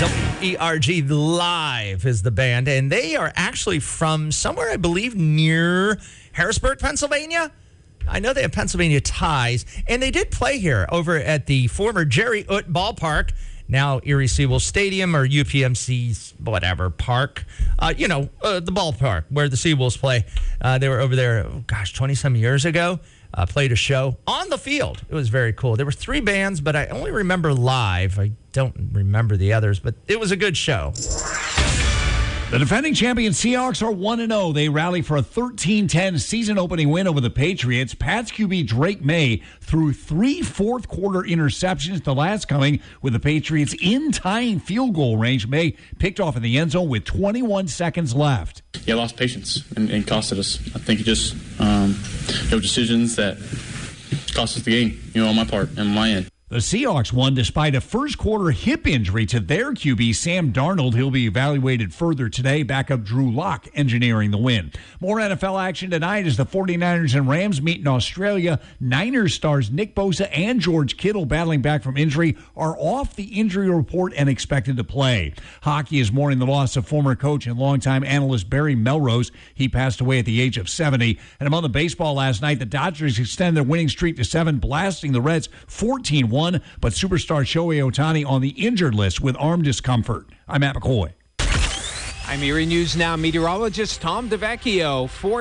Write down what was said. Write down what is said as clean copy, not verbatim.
WERG Live is the band, and they are actually from somewhere, I believe, near Harrisburg, Pennsylvania. I know they have Pennsylvania ties, and they did play here over at the former Jerry Utt Ballpark, now Erie Seawolves Stadium or UPMC's whatever park. The ballpark where the Seawolves play. They were over there, 20-some years ago. Played a show on the field. It was very cool. There were 3 bands, but I only remember live. I don't remember the others, but it was a good show. The defending champion Seahawks are 1-0. They rally for a 13-10 season-opening win over the Patriots. Pats QB Drake May threw 3 fourth-quarter interceptions, the last coming with the Patriots in tying field goal range. May picked off in the end zone with 21 seconds left. Yeah, lost patience and costed us. I think it just decisions that cost us the game, on my part and my end. The Seahawks won despite a first-quarter hip injury to their QB, Sam Darnold. He'll be evaluated further today. Backup Drew Lock engineering the win. More NFL action tonight as the 49ers and Rams meet in Australia. Niners stars Nick Bosa and George Kittle, battling back from injury, are off the injury report and expected to play. Hockey is mourning the loss of former coach and longtime analyst Barry Melrose. He passed away at the age of 70. And among the baseball last night, the Dodgers extend their winning streak to 7, blasting the Reds 14-1. But superstar Shohei Ohtani on the injured list with arm discomfort. I'm Matt McCoy. I'm Erie News Now meteorologist Tom DeVecchio.